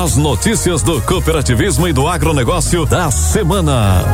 As notícias do cooperativismo e do agronegócio da semana.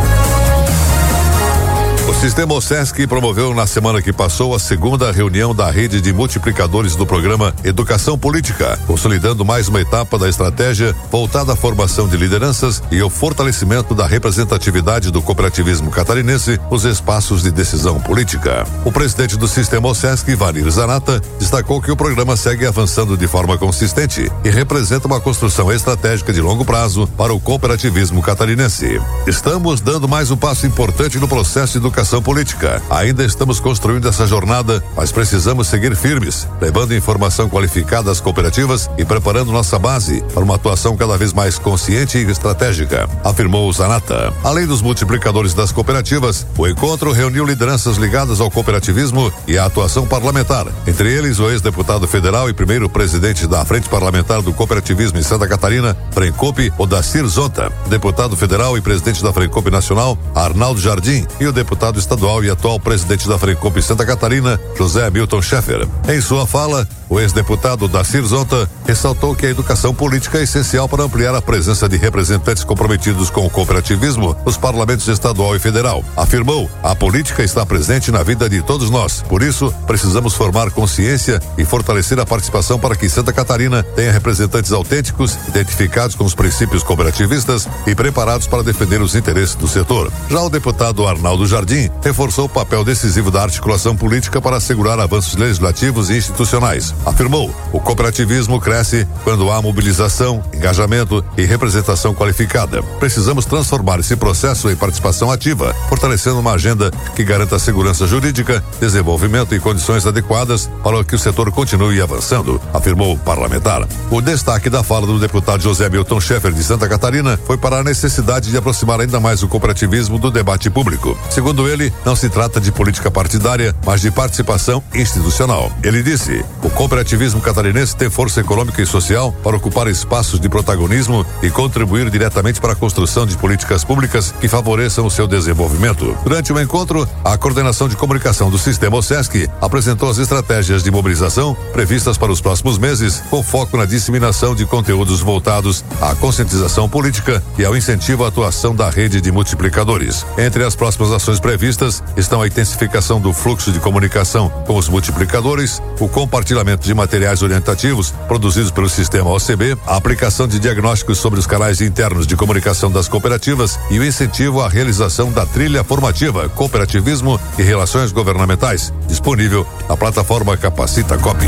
O Sistema OSESC promoveu na semana que passou a segunda reunião da rede de multiplicadores do programa Educação Política, consolidando mais uma etapa da estratégia voltada à formação de lideranças e ao fortalecimento da representatividade do cooperativismo catarinense nos espaços de decisão política. O presidente do Sistema OSESC, Vanir Zanata, destacou que o programa segue avançando de forma consistente e representa uma construção estratégica de longo prazo para o cooperativismo catarinense. Estamos dando mais um passo importante no processo de educação política. Ainda estamos construindo essa jornada, mas precisamos seguir firmes, levando informação qualificada às cooperativas e preparando nossa base para uma atuação cada vez mais consciente e estratégica, afirmou Zanata. Além dos multiplicadores das cooperativas, o encontro reuniu lideranças ligadas ao cooperativismo e à atuação parlamentar, entre eles o ex-deputado federal e primeiro presidente da Frente Parlamentar do Cooperativismo em Santa Catarina, Frencope, Odacir Zonta, deputado federal e presidente da Frencope Nacional, Arnaldo Jardim, e o deputado estadual e atual presidente da Frencope Santa Catarina, José Milton Schaeffer. Em sua fala, o ex-deputado Odacir Zonta ressaltou que a educação política é essencial para ampliar a presença de representantes comprometidos com o cooperativismo nos parlamentos estadual e federal. Afirmou: a política está presente na vida de todos nós, por isso precisamos formar consciência e fortalecer a participação para que Santa Catarina tenha representantes autênticos, identificados com os princípios cooperativistas e preparados para defender os interesses do setor. Já o deputado Arnaldo Jardim reforçou o papel decisivo da articulação política para assegurar avanços legislativos e institucionais. Afirmou: o cooperativismo cresce quando há mobilização, engajamento e representação qualificada. Precisamos transformar esse processo em participação ativa, fortalecendo uma agenda que garanta segurança jurídica, desenvolvimento e condições adequadas para que o setor continue avançando, afirmou o parlamentar. O destaque da fala do deputado José Milton Schaeffer de Santa Catarina foi para a necessidade de aproximar ainda mais o cooperativismo do debate público. Segundo ele, não se trata de política partidária, mas de participação institucional. Ele disse: o cooperativismo catarinense tem força econômica e social para ocupar espaços de protagonismo e contribuir diretamente para a construção de políticas públicas que favoreçam o seu desenvolvimento. Durante o encontro, a coordenação de comunicação do Sistema OSESC apresentou as estratégias de mobilização previstas para os próximos meses, com foco na disseminação de conteúdos voltados à conscientização política e ao incentivo à atuação da rede de multiplicadores. Entre as próximas ações previstas estão a intensificação do fluxo de comunicação com os multiplicadores, o compartilhamento de materiais orientativos produzidos pelo Sistema OCB, a aplicação de diagnósticos sobre os canais internos de comunicação das cooperativas e o incentivo à realização da trilha formativa Cooperativismo e Relações Governamentais, disponível na plataforma Capacita Cop.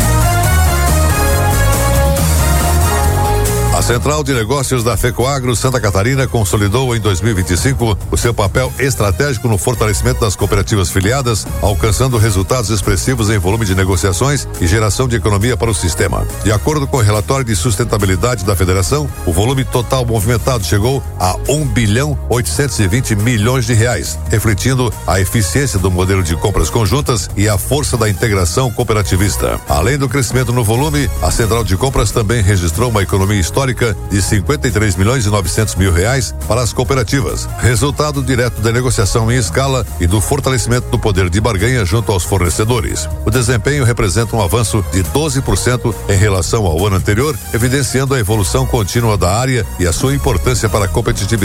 A Central de Negócios da FECOAGRO Santa Catarina consolidou em 2025 o seu papel estratégico no fortalecimento das cooperativas filiadas, alcançando resultados expressivos em volume de negociações e geração de economia para o sistema. De acordo com o relatório de sustentabilidade da Federação, o volume total movimentado chegou a R$1,820 bilhão, refletindo a eficiência do modelo de compras conjuntas e a força da integração cooperativista. Além do crescimento no volume, a Central de Compras também registrou uma economia histórica de R$53.900.000 para as cooperativas, resultado direto da negociação em escala e do fortalecimento do poder de barganha junto aos fornecedores. O desempenho representa um avanço de 12% em relação ao ano anterior, evidenciando a evolução contínua da área e a sua importância para a competitividade